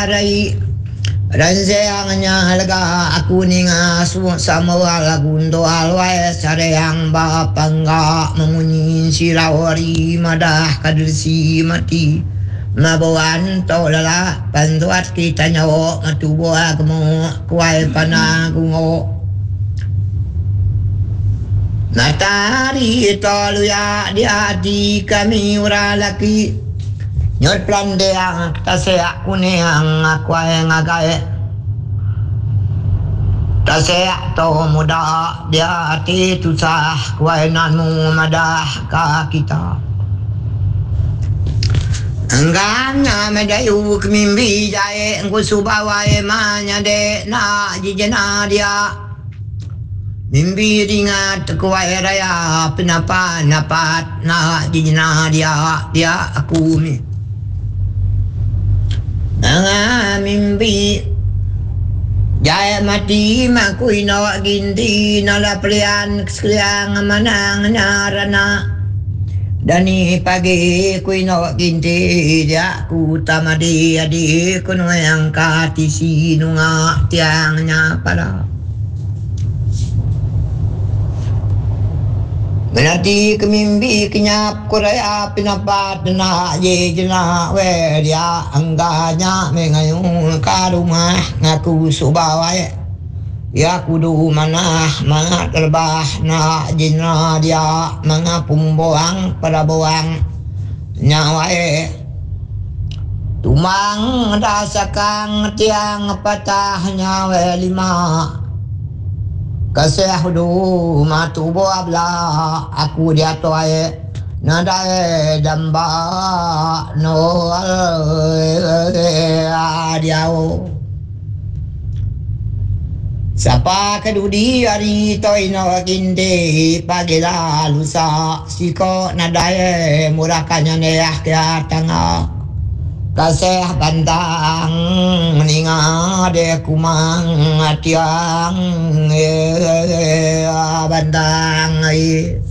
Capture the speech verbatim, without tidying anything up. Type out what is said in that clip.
Rai Ransayangnya halaga aku ninga sama walagundo alwai sarayang bapangga mengunyi sirawari madah kadersi mati mabawan tolala pantuat kita nyawa matubo agmo kuai panagungo natari toluya diadi kami uralaki nyot plande ang tasea kune ang akwae ngagae tasea to muda dia ati tusah kwae nanu madah ka kita anggana medayu kmimbi jae ngusubawae manya de na jijena dia mimbi ringat kwae raya penapa napat na jijena dia dia aku mi Anga mimpi Jaya mati makui nawak ginti Nala pelian sekaliang manang narana Dani pagi kui nawak ginti Dia ku tamadi adi kuno yang kati sinunga tiangnya pada Menati kemimpi kenyap kuraya pinapat na ye jena we dia angganya mengayung ka rumah ngaku subawai ya kudu manah mana terbah na jena dia mangapung boang pada boang nyawae tumang dasakang tiang patah nyawe lima kasih hudu matu boabla aku dia toae nadae jamba no adiao sapa kedudi ari toi no kinde pagela lusa siko nadae murakanya neah ke tanga kasih bantang meninga de kumang atiang eh bantang ai